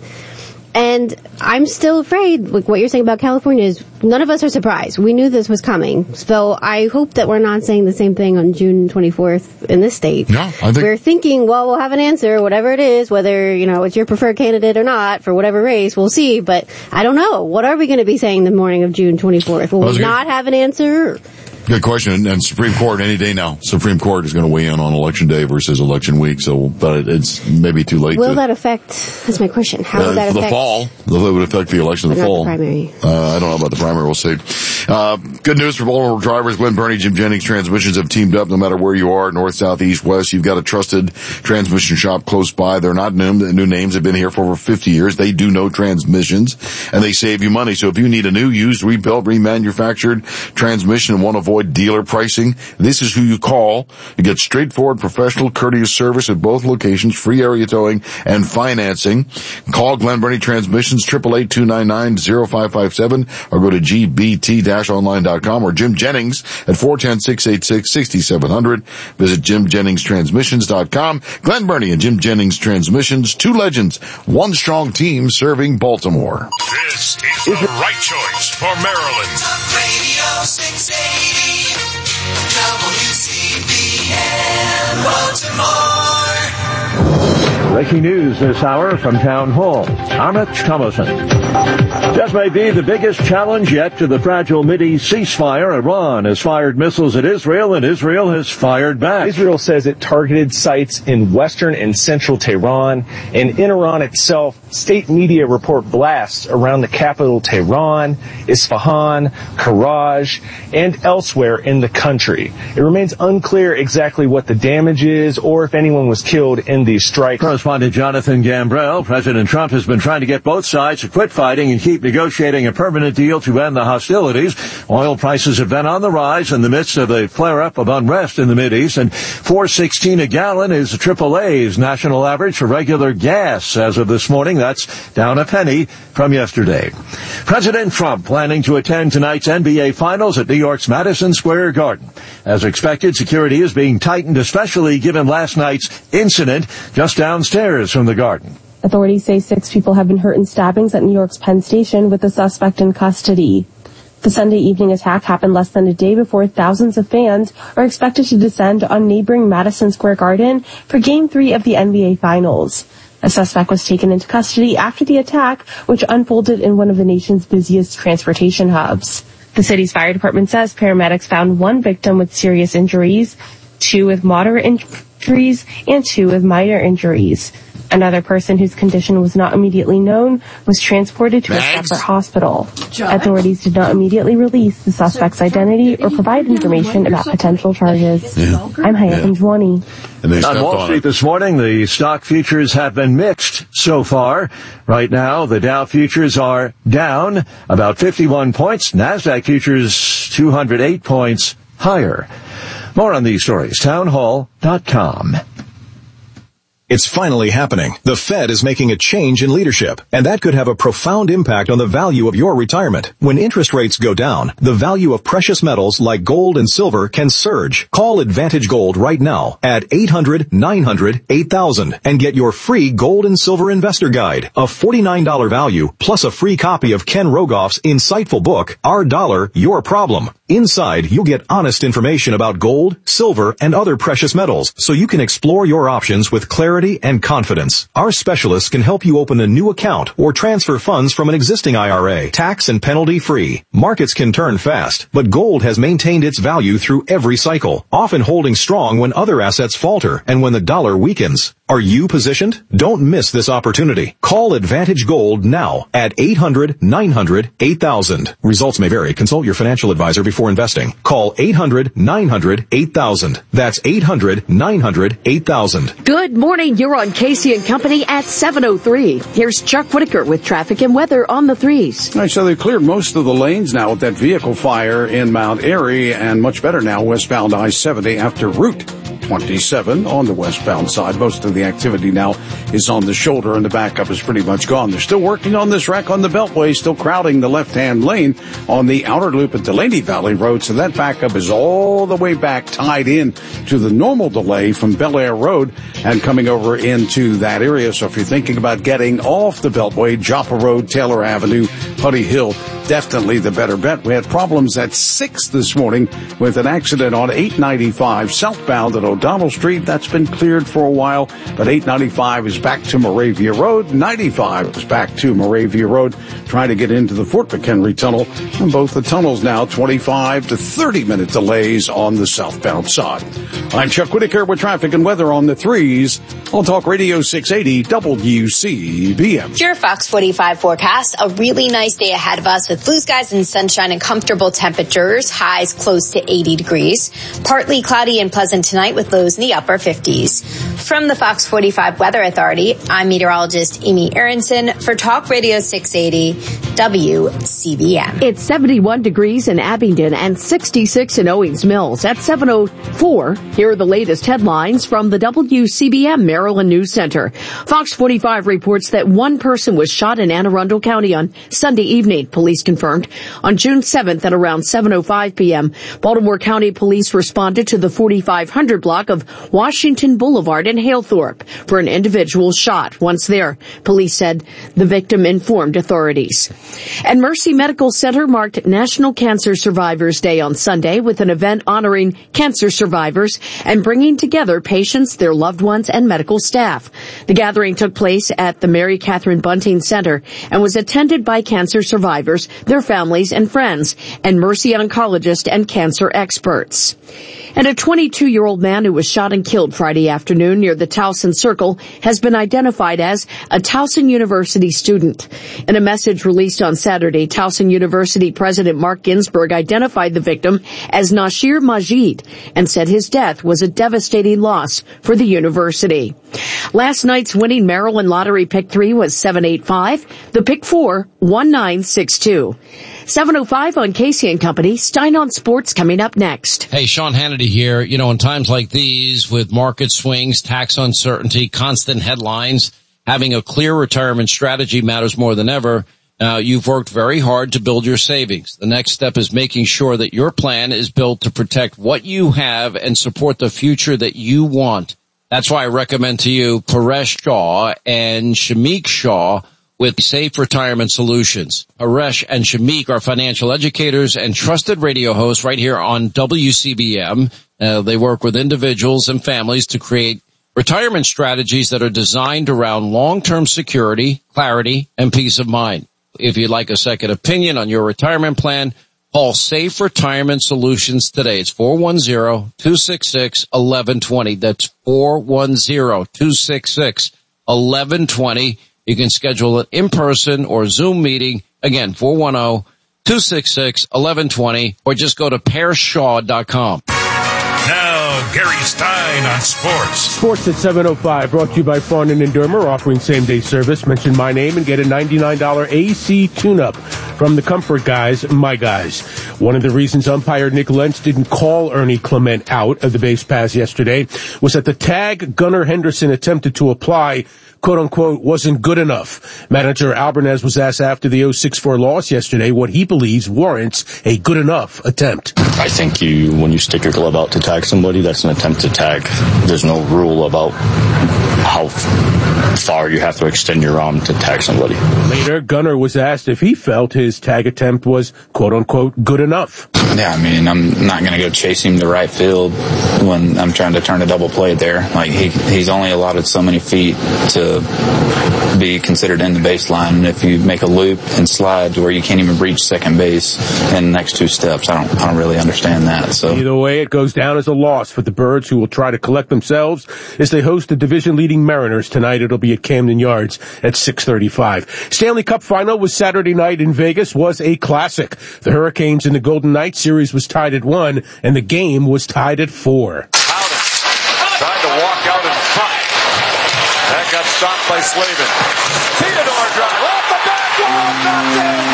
And I'm still afraid, like what you're saying about California is none of us are surprised. We knew this was coming. So I hope that we're not saying the same thing on June twenty-fourth in this state. No, I think we're thinking, well, we'll have an answer, whatever it is, whether, you know, it's your preferred candidate or not for whatever race, we'll see. But I don't know. What are we going to be saying the morning of June twenty-fourth? Will we not have an answer? Good question. And Supreme Court, any day now, Supreme Court is going to weigh in on election day versus election week. So, but it's maybe too late. Will to, that affect, that's my question, how uh, will that for affect? the fall, it would affect the election in the not fall. The primary. Uh, I don't know about the primary, we'll see. Uh, good news for Baltimore drivers. Glenn Burney, Jim Jennings Transmissions have teamed up no matter where you are, north, south, east, west. You've got a trusted transmission shop close by. They're not new, new names. They've been here for over fifty years. They do know transmissions and they save you money. So if you need a new, used, rebuilt, remanufactured transmission and want to avoid dealer pricing, this is who you call. You get straightforward, professional, courteous service at both locations, free area towing and financing. Call Glen Burney Transmissions, eight eight eight, two nine nine, zero five five seven, or go to g b t dash online dot com, or Jim Jennings at four one zero, six eight six, six seven zero zero. Visit jim jennings transmissions dot com. Glen Burney and Jim Jennings Transmissions, two legends, one strong team serving Baltimore. This is the right choice for Maryland. Talk Radio six eighty. W C B M Baltimore. Breaking news this hour from Town Hall. Amit Thomason. This may be the biggest challenge yet to the fragile Mideast ceasefire. Iran has fired missiles at Israel, and Israel has fired back. Israel says it targeted sites in western and central Tehran, and in Iran itself, state media report blasts around the capital Tehran, Isfahan, Karaj, and elsewhere in the country. It remains unclear exactly what the damage is or if anyone was killed in these strikes. Correspondent Jonathan Gambrell. President Trump has been trying to get both sides to quit fighting and keep negotiating a permanent deal to end the hostilities. Oil prices have been on the rise in the midst of a flare-up of unrest in the Mideast, and four sixteen a gallon is triple A's national average for regular gas as of this morning. That's down a penny from yesterday. President Trump planning to attend tonight's N B A Finals at New York's Madison Square Garden. As expected, security is being tightened, especially given last night's incident just downstairs from the Garden. Authorities say six people have been hurt in stabbings at New York's Penn Station, with the suspect in custody. The Sunday evening attack happened less than a day before thousands of fans are expected to descend on neighboring Madison Square Garden for Game three of the N B A Finals. A suspect was taken into custody after the attack, which unfolded in one of the nation's busiest transportation hubs. The city's fire department says paramedics found one victim with serious injuries, two with moderate injuries, and two with minor injuries. Another person whose condition was not immediately known was transported to Bags. a separate hospital. Authorities did not immediately release the suspect's identity or provide information about potential charges. Yeah. I'm Hayat Mjwani. On Wall Street this morning, the stock futures have been mixed so far. Right now, the Dow futures are down about fifty-one points. NASDAQ futures two hundred eight points higher. More on these stories, townhall dot com. It's finally happening. The Fed is making a change in leadership, and that could have a profound impact on the value of your retirement. When interest rates go down, the value of precious metals like gold and silver can surge. Call Advantage Gold right now at eight hundred, nine hundred, eight thousand and get your free gold and silver investor guide, a forty-nine dollars value, plus a free copy of Ken Rogoff's insightful book, Our Dollar, Your Problem. Inside, you'll get honest information about gold, silver, and other precious metals, so you can explore your options with clarity and confidence. Our specialists can help you open a new account or transfer funds from an existing I R A, tax and penalty free. Markets can turn fast, but gold has maintained its value through every cycle, often holding strong when other assets falter and when the dollar weakens. Are you positioned? Don't miss this opportunity. Call Advantage Gold now at eight hundred, nine hundred, eight thousand. Results may vary. Consult your financial advisor before investing. Call eight hundred, nine hundred, eight thousand. That's eight hundred, nine hundred, eight thousand. Good morning. You're on Casey and Company at seven oh three. Here's Chuck Whitaker with traffic and weather on the threes. All right, so they cleared most of the lanes now with that vehicle fire in Mount Airy, and much better now westbound I seventy after Route twenty-seven on the westbound side. Most of the activity now is on the shoulder, and the backup is pretty much gone. They're still working on this wreck on the Beltway, still crowding the left-hand lane on the outer loop at Delaney Valley Road, so that backup is all the way back tied in to the normal delay from Bel Air Road and coming over into that area. So if you're thinking about getting off the Beltway, Joppa Road, Taylor Avenue, Putty Hill, definitely the better bet. We had problems at six this morning with an accident on eight ninety-five southbound at O'Donnell Street. That's been cleared for a while, but eight ninety-five is back to Moravia Road. ninety-five is back to Moravia Road, trying to get into the Fort McHenry Tunnel. And both the tunnels now twenty-five to thirty minute delays on the southbound side. I'm Chuck Whitaker with traffic and weather on the threes on Talk Radio six eighty W C B M. Your Fox forty-five forecast. A really nice day ahead of us with blue skies and sunshine and comfortable temperatures. Highs close to eighty degrees. Partly cloudy and pleasant tonight with lows in the upper fifties. From the Fox forty-five Weather Authority, I'm meteorologist Amy Aronson for Talk Radio six eighty W C B M. It's seventy-one degrees in Abingdon and sixty-six in Owings Mills. At seven oh four, here are the latest headlines from the W C B M Maryland News Center. Fox forty-five reports that one person was shot in Anne Arundel County on Sunday evening, police confirmed. On June seventh at around seven oh five p.m., Baltimore County Police responded to the forty-five hundred block of Washington Boulevard in Halethorpe for an individual shot. Once there, police said the victim informed authorities. And Mercy Medical Center marked National Cancer Survivors Day on Sunday with an event honoring cancer survivors and bringing together patients, their loved ones, and medical staff. The gathering took place at the Mary Catherine Bunting Center and was attended by cancer survivors, their families and friends, and Mercy oncologists and cancer experts. And a twenty-two-year-old man who was shot and killed Friday afternoon near the Towson Circle has been identified as a Towson University student. In a message released on Saturday, Towson University President Mark Ginsburg identified the victim as Nasir Majid and said his death was a devastating loss for the university. Last night's winning Maryland Lottery Pick three was seven eight five, the Pick four, one nine six two. seven oh five on Casey and Company. Stein on Sports coming up next. Hey, Sean Hannity here. You know, in times like these, with market swings, tax uncertainty, constant headlines, having a clear retirement strategy matters more than ever. Uh, you've worked very hard to build your savings. The next step is making sure that your plan is built to protect what you have and support the future that you want. That's why I recommend to you Paresh Shah and Shamik Shah with Safe Retirement Solutions. Paresh and Shamik are financial educators and trusted radio hosts right here on W C B M. Uh, they work with individuals and families to create retirement strategies that are designed around long-term security, clarity, and peace of mind. If you'd like a second opinion on your retirement plan, call Safe Retirement Solutions today. It's four one zero, two six six, one one two zero. That's four one zero, two six six, one one two zero. You can schedule an in-person or Zoom meeting. Again, four one zero, two six six, one one two zero, or just go to paresh shaw dot com. Now, Gary Stein on sports. Sports at seven oh five, brought to you by Farnan and Dermer, offering same-day service. Mention my name and get a ninety-nine dollars A C tune-up from the Comfort Guys, my guys. One of the reasons umpire Nick Lentz didn't call Ernie Clement out of the base pass yesterday was that the tag Gunnar Henderson attempted to apply, quote-unquote, wasn't good enough. Manager Albanese was asked after the oh six four loss yesterday what he believes warrants a good enough attempt. I think you, when you stick your glove out to tag somebody, that's an attempt to tag. There's no rule about how far you have to extend your arm to tag somebody. Later, Gunnar was asked if he felt his tag attempt was, quote-unquote, good enough. Yeah, I mean, I'm not going to go chase him to right field when I'm trying to turn a double play there. Like, he he's only allotted so many feet to be considered in the baseline. And if you make a loop and slide to where you can't even reach second base in the next two steps, I don't I don't really understand that. So either way, it goes down as a loss for the Birds, who will try to collect themselves as they host the division-leading Mariners tonight. It'll be at Camden Yards at six thirty-five. Stanley Cup Final was Saturday night in Vegas, was a classic. The Hurricanes and the Golden Knights series was tied at one, and the game was tied at four. Howden tried to walk out in front. That got stopped by Slavin. Theodore drive off the back wall, knocked in.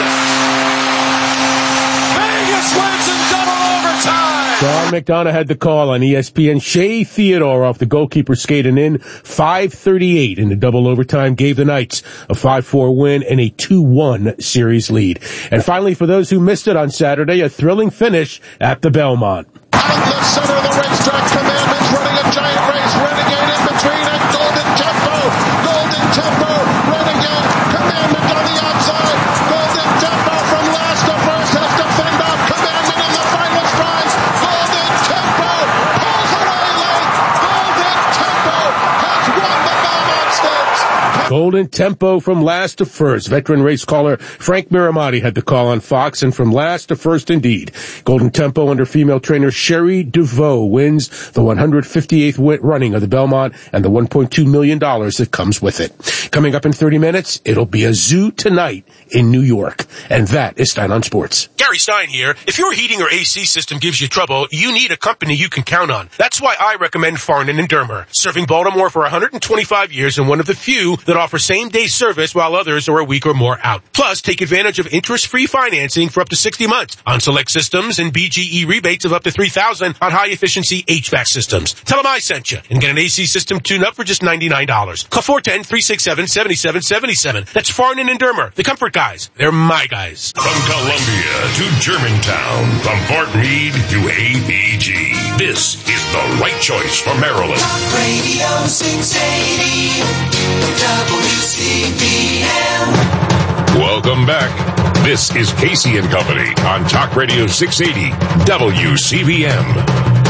Vegas wins in double overtime. Sean McDonough had the call on E S P N. Shea Theodore off the goalkeeper skating in. five thirty-eight in the double overtime gave the Knights a five four win and a two one series lead. And finally, for those who missed it on Saturday, a thrilling finish at the Belmont. Out of the center of the racetrack, Commandment's running a giant race. Renegade in between and Golden Tempo. Golden Tempo, Renegade, Commandment on the outside. Golden Tempo from last to first has to fend off Commandment in the final stride. Golden Tempo pulls away late. Golden Tempo has won the Belmont Stakes. Golden Tempo from last to first. Veteran race caller Frank Miramati had the call on Fox, and from last to first indeed. Golden Tempo under female trainer Sherry DeVoe wins the one hundred fifty-eighth running of the Belmont and the one point two million dollars that comes with it. Coming up in thirty minutes, it'll be a zoo tonight in New York. And that is Stein on Sports. Gary Stein here. If your heating or A C system gives you trouble, you need a company you can count on. That's why I recommend Farnan and Dermer, serving Baltimore for one hundred twenty-five years and one of the few that offer same-day service while others are a week or more out. Plus, take advantage of interest-free financing for up to sixty months on select systems and B G E rebates of up to three thousand dollars on high-efficiency H V A C systems. Tell them I sent you and get an A C system tune-up for just ninety-nine dollars. Call four one zero, three six seven, seven seven seven seven. That's Farnan and Dermer, the Comfort Guys. They're my guys. From Columbia to Germantown, from Fort Meade to A B G, this is the right choice for Maryland. Radio six eighty W C B M. Welcome back. This is Casey and Company on Talk Radio six eighty W C B M.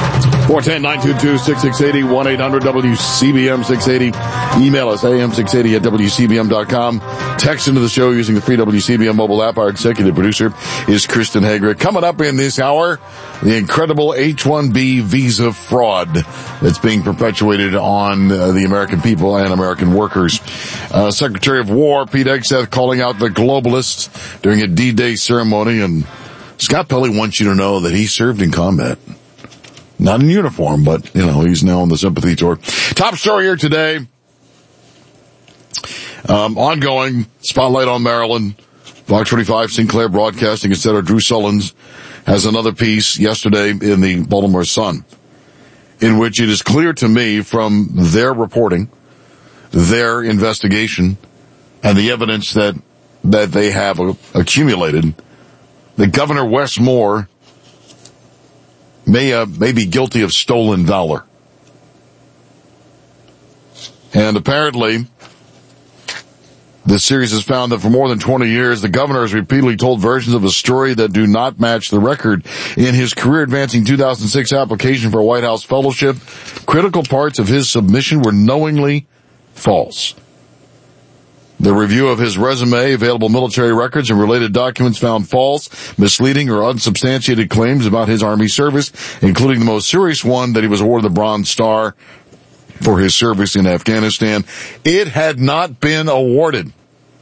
four one zero, nine two two, six six eight zero, one eight hundred W C B M six eighty. Email us, A M six eighty at W C B M dot com. Text into the show using the free W C B M mobile app. Our executive producer is Kristen Hager. Coming up in this hour, the incredible H one B visa fraud that's being perpetuated on uh, the American people and American workers. Uh, Secretary of War Pete Hegseth calling out the globalists during a D-Day ceremony, and Scott Pelley wants you to know that he served in combat. Not in uniform, but, you know, he's now on the sympathy tour. Top story here today. Um, ongoing spotlight on Maryland. Fox twenty-five, Sinclair Broadcasting, et cetera. Drew Sullins has another piece yesterday in the Baltimore Sun, in which it is clear to me from their reporting, their investigation, and the evidence that, that they have accumulated, that Governor Wes Moore may, uh, may be guilty of stolen valor. And apparently, this series has found that for more than twenty years, the governor has repeatedly told versions of a story that do not match the record. In his career-advancing two thousand six application for a White House fellowship, critical parts of his submission were knowingly false. The review of his resume, available military records, and related documents found false, misleading, or unsubstantiated claims about his Army service, including the most serious one that he was awarded the Bronze Star for his service in Afghanistan. It had not been awarded.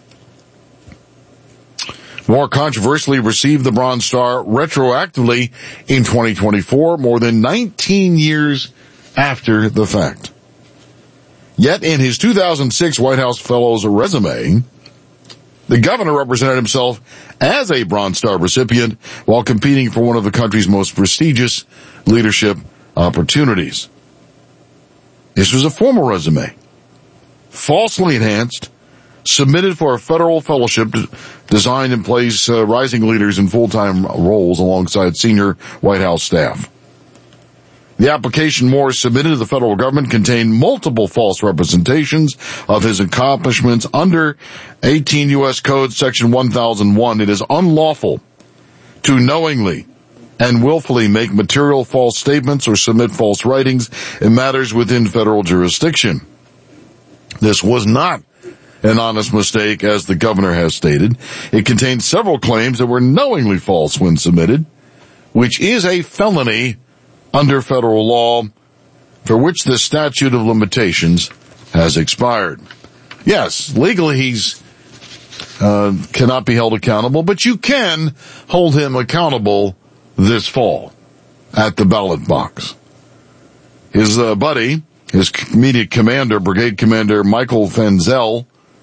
Moore controversially received the Bronze Star retroactively in twenty twenty-four, more than nineteen years after the fact. Yet in his two thousand six White House Fellows resume, the governor represented himself as a Bronze Star recipient while competing for one of the country's most prestigious leadership opportunities. This was a formal resume, falsely enhanced, submitted for a federal fellowship designed to place uh, rising leaders in full-time roles alongside senior White House staff. The application Moore submitted to the federal government contained multiple false representations of his accomplishments under eighteen U S Code Section one thousand one. It is unlawful to knowingly and willfully make material false statements or submit false writings in matters within federal jurisdiction. This was not an honest mistake, as the governor has stated. It contained several claims that were knowingly false when submitted, which is a felony under federal law, for which the statute of limitations has expired. Yes, legally he's uh, cannot be held accountable, but you can hold him accountable this fall at the ballot box. His uh, buddy, his immediate commander, Brigade Commander Michael Fenzel,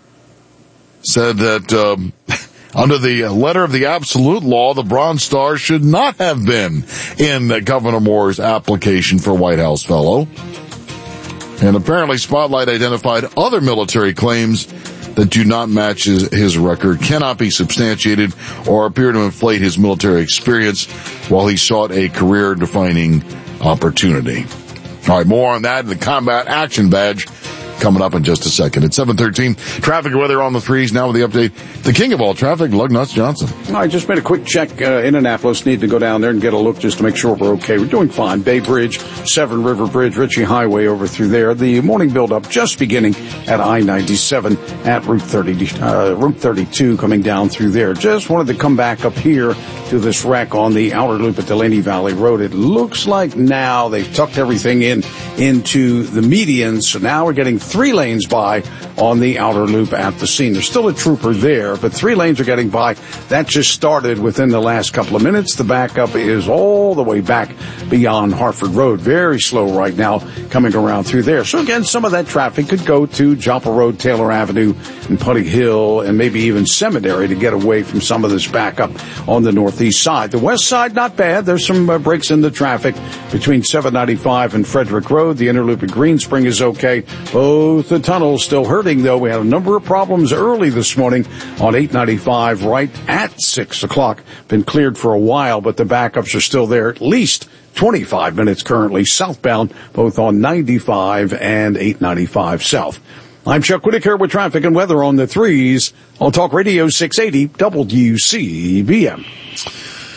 said that um, under the letter of the absolute law, the Bronze Star should not have been in Governor Moore's application for White House Fellow. And apparently Spotlight identified other military claims that do not match his, his record, cannot be substantiated, or appear to inflate his military experience while he sought a career-defining opportunity. All right, more on that in the Combat Action Badge coming up in just a second. At seven thirteen, traffic and weather on the threes. Now with the update, the king of all traffic, Lug Nuts Johnson. I just made a quick check. Uh, in Annapolis, need to go down there and get a look just to make sure we're okay. We're doing fine. Bay Bridge, Severn River Bridge, Ritchie Highway over through there. The morning build-up just beginning at I ninety-seven at Route thirty, uh, Route thirty-two coming down through there. Just wanted to come back up here to this wreck on the outer loop at Delaney Valley Road. It looks like now they've tucked everything in into the median, so now we're getting three lanes by on the outer loop at the scene. There's still a trooper there, but three lanes are getting by. That just started within the last couple of minutes. The backup is all the way back beyond Hartford Road. Very slow right now coming around through there. So again, some of that traffic could go to Joppa Road, Taylor Avenue, and Putty Hill, and maybe even Seminary to get away from some of this backup on the northeast side. The west side, not bad. There's some uh, breaks in the traffic between seven ninety-five and Frederick Road. The inner loop at Greenspring is okay. Both the tunnels still hurting, though. We had a number of problems early this morning on eight ninety-five right at six o'clock. Been cleared for a while, but the backups are still there, at least twenty-five minutes currently southbound, both on ninety-five and eight ninety-five south. I'm Chuck Whitaker with traffic and weather on the threes on Talk Radio six eighty W C B M.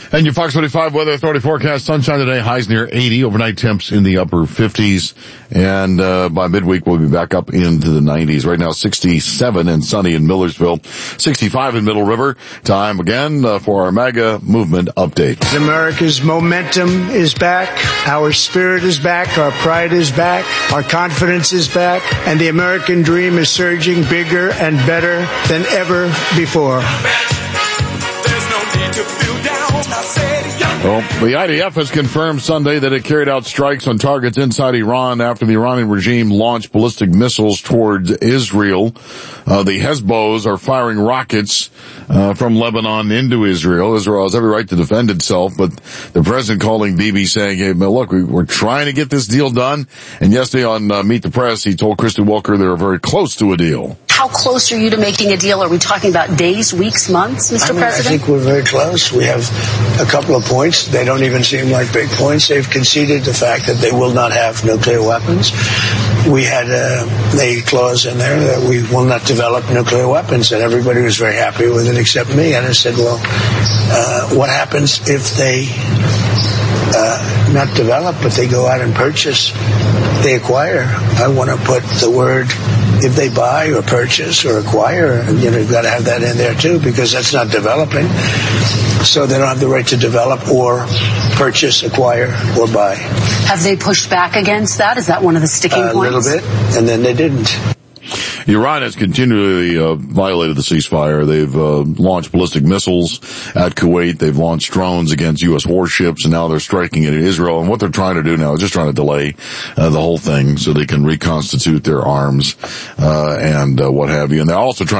And your Fox twenty-five Weather Authority forecast, sunshine today, highs near eighty, overnight temps in the upper fifties, and uh by midweek we'll be back up into the nineties. Right now sixty-seven and sunny in Millersville, sixty-five in Middle River. Time again uh, for our MAGA movement update. America's momentum is back, our spirit is back, our pride is back, our confidence is back, and the American dream is surging bigger and better than ever before. Well, the I D F has confirmed Sunday that it carried out strikes on targets inside Iran after the Iranian regime launched ballistic missiles towards Israel. Uh, the Hezbollah are firing rockets uh, from Lebanon into Israel. Israel has every right to defend itself, but the president calling Bibi saying, hey, look, we, we're trying to get this deal done. And yesterday on uh, Meet the Press, he told Christy Walker they were very close to a deal. How close are you to making a deal? Are we talking about days, weeks, months, Mister I mean, President? I think we're very close. We have a couple of points. They don't even seem like big points. They've conceded the fact that they will not have nuclear weapons. We had a, a clause in there that we will not develop nuclear weapons, and everybody was very happy with it except me. And I said, well, uh, what happens if they uh, not develop, but they go out and purchase, they acquire? I want to put the word if they buy or purchase or acquire, you know, you've got to have that in there too, because that's not developing. So they don't have the right to develop or purchase, acquire, or buy. Have they pushed back against that? Is that one of the sticking uh, points? A little bit, and then they didn't. Iran has continually uh, violated the ceasefire. They've uh, launched ballistic missiles at Kuwait. They've launched drones against U S warships, and now they're striking at Israel. And what they're trying to do now is just trying to delay uh, the whole thing so they can reconstitute their arms uh, and uh, what have you. And they're also trying